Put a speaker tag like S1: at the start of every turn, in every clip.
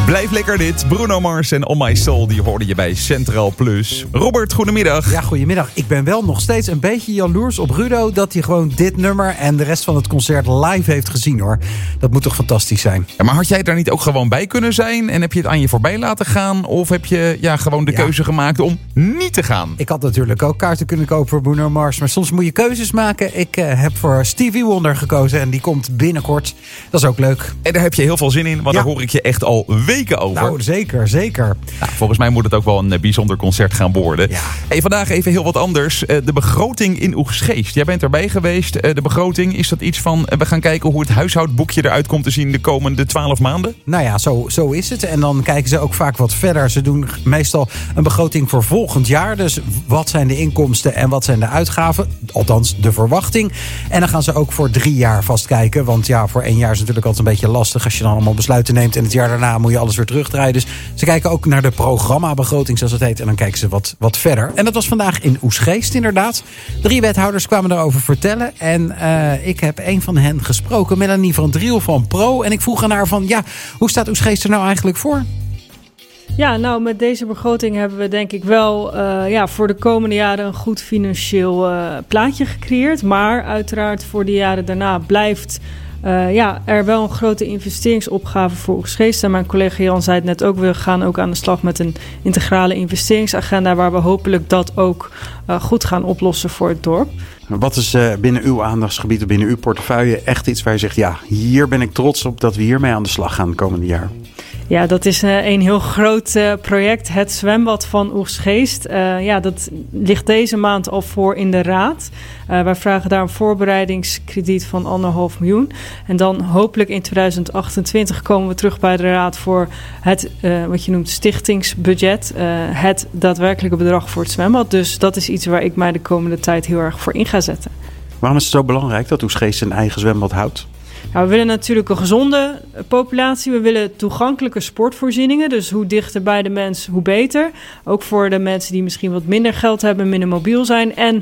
S1: Blijf lekker dit. Bruno Mars en On My Soul, die hoorde je bij Centraal Plus. Robert, goedemiddag.
S2: Ja, goedemiddag. Ik ben wel nog steeds een beetje jaloers op Rudo dat hij gewoon dit nummer en de rest van het concert live heeft gezien, hoor. Dat moet toch fantastisch zijn.
S1: Ja, maar had jij daar niet ook gewoon bij kunnen zijn en heb je het aan je voorbij laten gaan? Of heb je gewoon de keuze gemaakt om niet te gaan?
S2: Ik had natuurlijk ook kaarten kunnen kopen voor Bruno Mars, maar soms moet je keuzes maken. Ik heb voor Stevie Wonder gekozen en die komt binnenkort. Dat is ook leuk.
S1: En daar heb je heel veel zin in, want daar hoor ik je echt al weken over.
S2: Nou, zeker.
S1: Nou, volgens mij moet het ook wel een bijzonder concert gaan worden.
S2: Ja.
S1: Hey, vandaag even heel wat anders. De begroting in Oegstgeest. Jij bent erbij geweest. De begroting, is dat iets van we gaan kijken hoe het huishoudboekje eruit komt te zien de komende 12 maanden?
S2: Nou ja, zo is het. En dan kijken ze ook vaak wat verder. Ze doen meestal een begroting voor volgend jaar. Dus wat zijn de inkomsten en wat zijn de uitgaven? Althans, de verwachting. En dan gaan ze ook voor 3 jaar vastkijken. Want ja, voor 1 jaar is natuurlijk altijd een beetje lastig als je dan allemaal besluiten neemt. En het jaar daarna moet je alles weer terugdraaien. Dus ze kijken ook naar de programmabegroting, zoals het heet. En dan kijken ze wat verder. En dat was vandaag in Oegstgeest inderdaad. 3 wethouders kwamen daarover vertellen. En ik heb een van hen gesproken, Melanie van Driel van Pro. En ik vroeg aan haar van, ja, hoe staat Oegstgeest er nou eigenlijk voor?
S3: Ja, nou, met deze begroting hebben we denk ik wel voor de komende jaren een goed financieel plaatje gecreëerd. Maar uiteraard voor de jaren daarna blijft er wel een grote investeringsopgave voor Oegstgeest. En mijn collega Jan zei het net ook, we gaan ook aan de slag met een integrale investeringsagenda waar we hopelijk dat ook goed gaan oplossen voor het dorp.
S4: Wat is binnen uw aandachtsgebied, binnen uw portefeuille echt iets waar je zegt, ja, hier ben ik trots op dat we hiermee aan de slag gaan de komende jaar?
S3: Ja, dat is een heel groot project, het zwembad van Oegstgeest. Dat ligt deze maand al voor in de raad. Wij vragen daar een voorbereidingskrediet van 1,5 miljoen. En dan hopelijk in 2028 komen we terug bij de raad voor het, wat je noemt, stichtingsbudget. Het daadwerkelijke bedrag voor het zwembad. Dus dat is iets waar ik mij de komende tijd heel erg voor in ga zetten.
S4: Waarom is het zo belangrijk dat Oegstgeest een eigen zwembad houdt?
S3: Nou, we willen natuurlijk een gezonde populatie. We willen toegankelijke sportvoorzieningen. Dus hoe dichter bij de mens, hoe beter. Ook voor de mensen die misschien wat minder geld hebben, minder mobiel zijn. En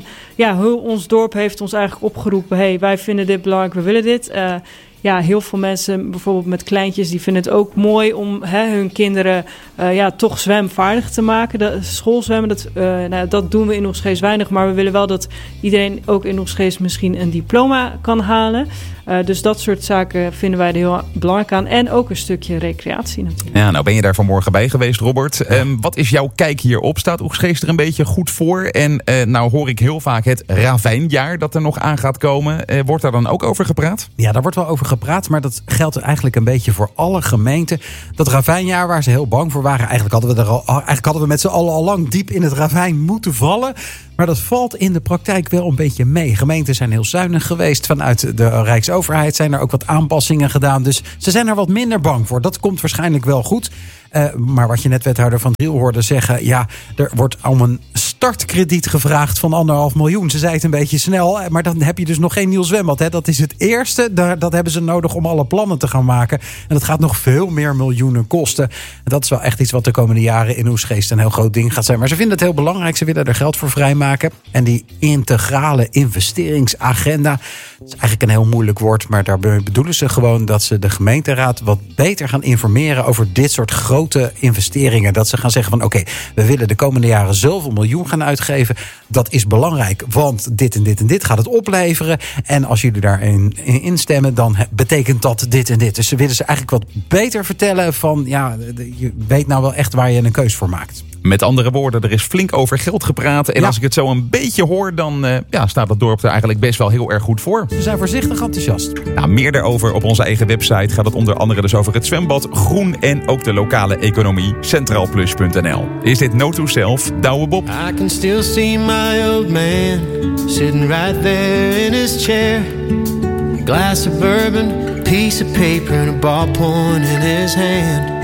S3: ons dorp heeft ons eigenlijk opgeroepen, hey, wij vinden dit belangrijk, we willen dit. Heel veel mensen, bijvoorbeeld met kleintjes, die vinden het ook mooi om hun kinderen toch zwemvaardig te maken. Schoolzwemmen, dat doen we in Oegstgeest weinig. Maar we willen wel dat iedereen ook in Oegstgeest misschien een diploma kan halen. Dus dat soort zaken vinden wij er heel belangrijk aan. En ook een stukje recreatie natuurlijk.
S1: Ja, nou ben je daar vanmorgen bij geweest, Robert. Wat is jouw kijk hierop? Staat Oegstgeest er een beetje goed voor? En nou hoor ik heel vaak het ravijnjaar dat er nog aan gaat komen. Wordt daar dan ook over gepraat?
S2: Ja, daar wordt wel over gepraat, maar dat geldt eigenlijk een beetje voor alle gemeenten. Dat ravijnjaar waar ze heel bang voor waren, eigenlijk hadden we met z'n allen al lang diep in het ravijn moeten vallen. Maar dat valt in de praktijk wel een beetje mee. Gemeenten zijn heel zuinig geweest. Vanuit de Rijksoverheid zijn er ook wat aanpassingen gedaan. Dus ze zijn er wat minder bang voor. Dat komt waarschijnlijk wel goed. Maar wat je net wethouder Van Driel hoorde zeggen, ja, er wordt om een startkrediet gevraagd van 1,5 miljoen. Ze zei het een beetje snel, maar dan heb je dus nog geen nieuw zwembad. Hè? Dat is het eerste. Dat hebben ze nodig om alle plannen te gaan maken. En dat gaat nog veel meer miljoenen kosten. En dat is wel echt iets wat de komende jaren in Oegstgeest een heel groot ding gaat zijn. Maar ze vinden het heel belangrijk. Ze willen er geld voor vrijmaken. En die integrale investeringsagenda, dat is eigenlijk een heel moeilijk woord, maar daar bedoelen ze gewoon dat ze de gemeenteraad wat beter gaan informeren over dit soort grote investeringen. Dat ze gaan zeggen van oké, we willen de komende jaren zoveel miljoen gaan uitgeven. Dat is belangrijk, want dit en dit en dit gaat het opleveren. En als jullie daarin instemmen, dan betekent dat dit en dit. Dus ze willen ze eigenlijk wat beter vertellen van je weet nou wel echt waar je een keus voor maakt.
S1: Met andere woorden, er is flink over geld gepraat. En als ik het zo een beetje hoor, dan staat het dorp er eigenlijk best wel heel erg goed voor.
S2: Ze zijn voorzichtig enthousiast.
S1: Nou, meer daarover op onze eigen website gaat het onder andere dus over het zwembad, groen en ook de lokale economie, centraalplus.nl. Is dit Note to Self, Douwe Bob.
S5: I can still see my old man sitting right there in his chair. Glass of bourbon, piece of paper and a ballpoint in his hand.